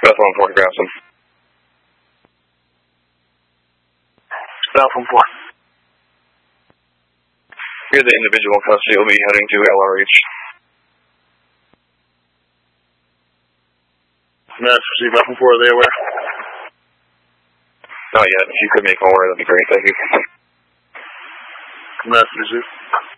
That's 1 4, Grafton. South 1 4. Here, the individual in custody will be heading to LRH. Mass receive South 1 4, are they aware? Not yet. If you could make them aware, that'd be great. Thank you. Mass receive.